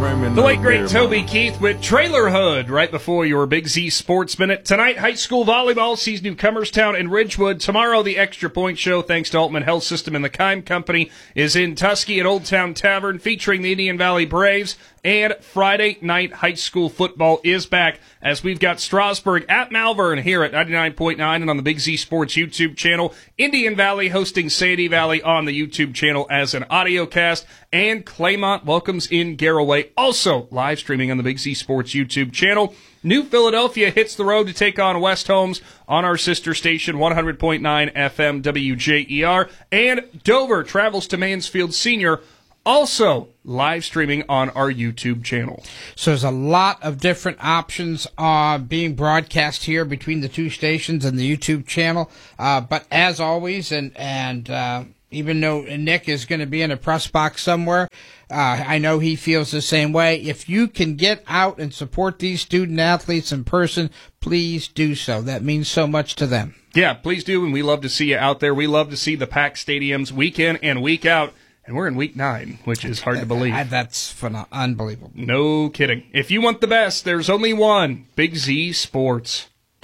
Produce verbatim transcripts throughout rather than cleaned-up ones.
screaming. The no late, great beer, Toby man. Keith with Trailer Hood right before your Big Z Sports Minute. Tonight, high school volleyball sees Newcomerstown and Ridgewood. Tomorrow, the Extra Point Show, thanks to Altman Health System and the Kime Company, is in Tusky at Old Town Tavern featuring the Indian Valley Braves. And Friday night high school football is back as we've got Strasburg at Malvern here at ninety-nine point nine and on the Big Z Sports YouTube channel. Indian Valley hosting Sandy Valley on the YouTube channel as an audio cast. And Claymont welcomes in Garroway, also live streaming on the Big Z Sports YouTube channel. New Philadelphia hits the road to take on West Holmes on our sister station, one hundred point nine F M W J E R. And Dover travels to Mansfield Senior, also live streaming on our YouTube channel. So there's a lot of different options uh, being broadcast here between the two stations and the YouTube channel. Uh, but as always, and and uh, even though Nick is going to be in a press box somewhere, uh, I know he feels the same way. If you can get out and support these student athletes in person, please do so. That means so much to them. Yeah, please do, and we love to see you out there. We love to see the packed stadiums week in and week out. And we're in week nine, which is hard to believe. That's phenom- unbelievable. No kidding. If you want the best, there's only one. Big Z Sports.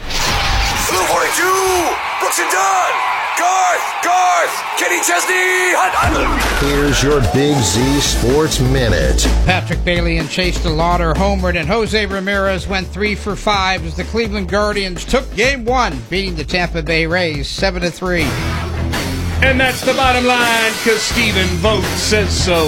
Blue forty-two! Brooks and Dunn! Garth! Garth! Kenny Chesney! Hunt, hunt. Here's your Big Z Sports Minute. Patrick Bailey and Chase DeLauder homered, and Jose Ramirez went three for five as the Cleveland Guardians took game one, beating the Tampa Bay Rays seven to three. And that's the bottom line, because Stephen Vogt says so.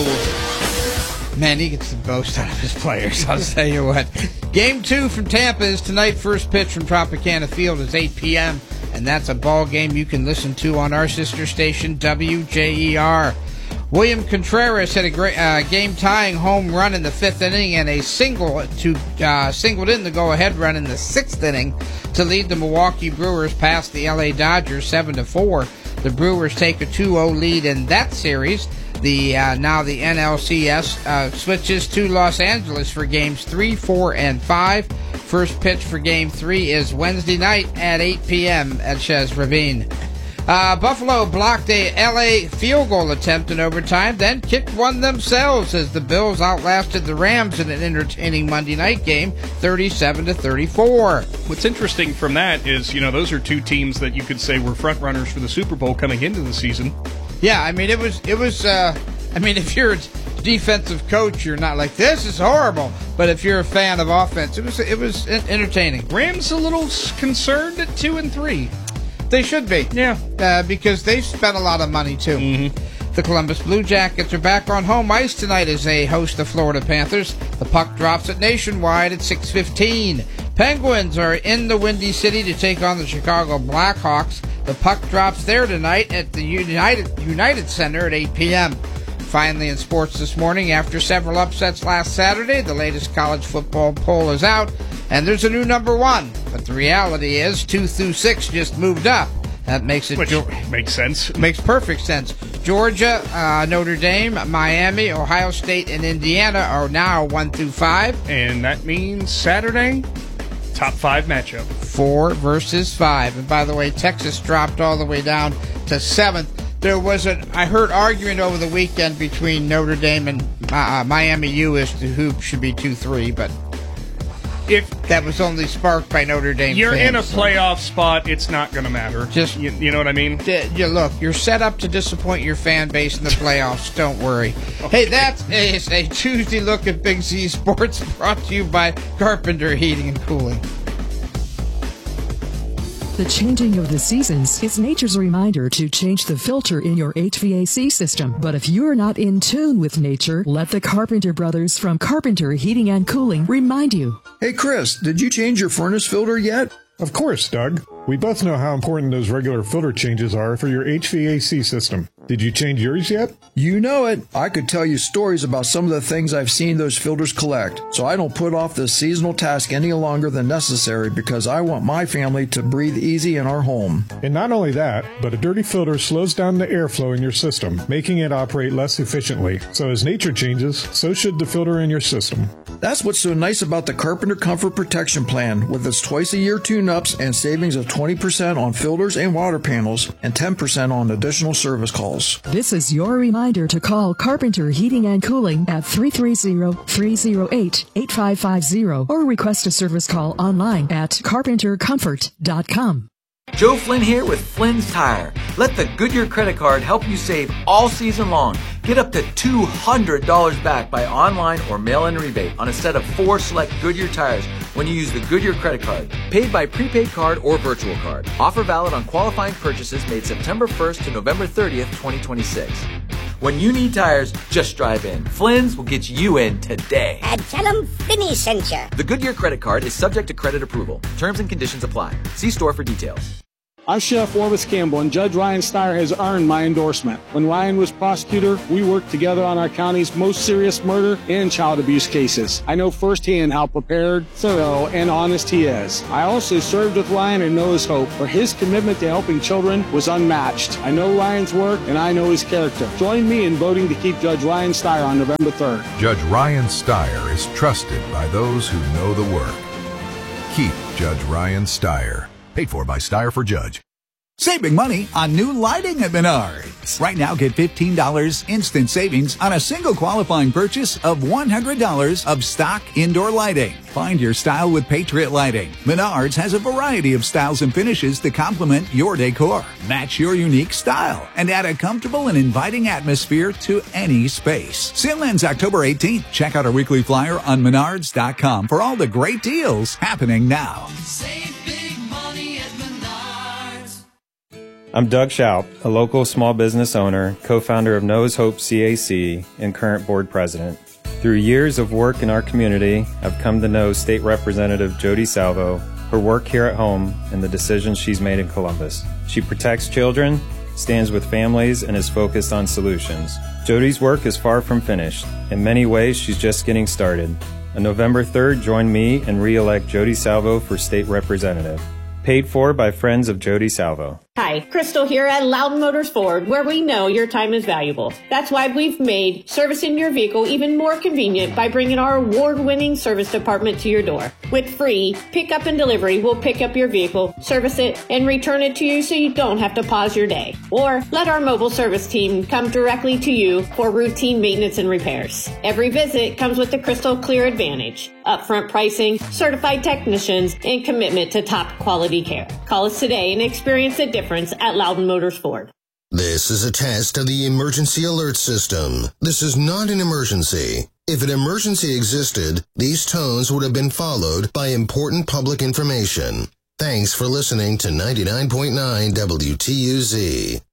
Man, he gets the most out of his players, I'll tell you what. Game two from Tampa is tonight. First pitch from Tropicana Field is eight p.m., and that's a ball game you can listen to on our sister station, W J E R. William Contreras had a great uh, game-tying home run in the fifth inning and a single to uh, singled in the go-ahead run in the sixth inning to lead the Milwaukee Brewers past the L A Dodgers seven to four. The Brewers take a two oh lead in that series. The uh, now the N L C S uh, switches to Los Angeles for games three, four, and five. First pitch for game three is Wednesday night at eight p.m. at Chez Ravine. Uh, Buffalo blocked a L A field goal attempt in overtime, then kicked one themselves as the Bills outlasted the Rams in an entertaining Monday night game, thirty-seven to thirty-four. What's interesting from that is, you know, those are two teams that you could say were front runners for the Super Bowl coming into the season. Yeah, I mean, it was, it was, uh, I mean, if you're a defensive coach, you're not like, this is horrible. But if you're a fan of offense, it was, it was entertaining. Rams a little concerned at two and three. They should be. Yeah. Uh, because they've spent a lot of money, too. Mm-hmm. The Columbus Blue Jackets are back on home ice tonight as they host the Florida Panthers. The puck drops at Nationwide at six fifteen. Penguins are in the Windy City to take on the Chicago Blackhawks. The puck drops there tonight at the United United Center at eight p.m. Finally, in sports this morning, after several upsets last Saturday, the latest college football poll is out, and there's a new number one. But the reality is, two through six just moved up. That makes it... Which jo- makes sense. Makes perfect sense. Georgia, uh, Notre Dame, Miami, Ohio State, and Indiana are now one through five. And that means Saturday, top five matchup. Four versus five. And by the way, Texas dropped all the way down to seventh. There was an, I heard arguing over the weekend between Notre Dame and uh, Miami U as to who should be two three, but if that was only sparked by Notre Dame you're fans, in a so. playoff spot, it's not going to matter. Just you, you know what I mean? D- you look, you're set up to disappoint your fan base in the playoffs. Don't worry. Okay. Hey, that is a Tuesday look at Big Z Sports brought to you by Carpenter Heating and Cooling. The changing of the seasons is nature's reminder to change the filter in your H V A C system. But if you're not in tune with nature, let the Carpenter brothers from Carpenter Heating and Cooling remind you. Hey, Chris, did you change your furnace filter yet? Of course, Doug. We both know how important those regular filter changes are for your H V A C system. Did you change yours yet? You know it. I could tell you stories about some of the things I've seen those filters collect, so I don't put off this seasonal task any longer than necessary because I want my family to breathe easy in our home. And not only that, but a dirty filter slows down the airflow in your system, making it operate less efficiently. So as nature changes, so should the filter in your system. That's what's so nice about the Carpenter Comfort Protection Plan, with its twice-a-year tune-ups and savings of twenty percent on filters and water panels and ten percent on additional service calls. This is your reminder to call Carpenter Heating and Cooling at three three zero, three zero eight, eight five five zero or request a service call online at carpenter comfort dot com. Joe Flynn here with Flynn's Tire. Let the Goodyear credit card help you save all season long. Get up to two hundred dollars back by online or mail-in rebate on a set of four select Goodyear tires when you use the Goodyear credit card. Paid by prepaid card or virtual card. Offer valid on qualifying purchases made September first to November thirtieth, twenty twenty-six. When you need tires, just drive in. Flynn's will get you in today. And tell them Finny sent you. The Goodyear credit card is subject to credit approval. Terms and conditions apply. See store for details. I'm Sheriff Orvis Campbell, and Judge Ryan Steyer has earned my endorsement. When Ryan was prosecutor, we worked together on our county's most serious murder and child abuse cases. I know firsthand how prepared, thorough, and honest he is. I also served with Ryan and know his hope, where his commitment to helping children was unmatched. I know Ryan's work, and I know his character. Join me in voting to keep Judge Ryan Steyer on November third. Judge Ryan Steyer is trusted by those who know the work. Keep Judge Ryan Steyer. Paid for by Steyer for Judge. Save big money on new lighting at Menards. Right now, get fifteen dollars instant savings on a single qualifying purchase of one hundred dollars of stock indoor lighting. Find your style with Patriot Lighting. Menards has a variety of styles and finishes to complement your decor. Match your unique style and add a comfortable and inviting atmosphere to any space. Sale ends October eighteenth. Check out our weekly flyer on menards dot com for all the great deals happening now. Save big money at Menards. I'm Doug Schaup, a local small business owner, co-founder of Noah's Hope C A C, and current board president. Through years of work in our community, I've come to know State Representative Jody Salvo, her work here at home, and the decisions she's made in Columbus. She protects children, stands with families, and is focused on solutions. Jody's work is far from finished. In many ways, she's just getting started. On November third, join me and re-elect Jody Salvo for State Representative. Paid for by friends of Jody Salvo. Hi, Crystal here at Loudon Motors Ford, where we know your time is valuable. That's why we've made servicing your vehicle even more convenient by bringing our award-winning service department to your door. With free pickup and delivery, we'll pick up your vehicle, service it, and return it to you so you don't have to pause your day. Or let our mobile service team come directly to you for routine maintenance and repairs. Every visit comes with the Crystal Clear Advantage, upfront pricing, certified technicians, and commitment to top quality care. Call us today and experience the difference at Loudon Motors Ford. This is a test of the emergency alert system. This is not an emergency. If an emergency existed, these tones would have been followed by important public information. Thanks for listening to ninety-nine point nine W T U Z.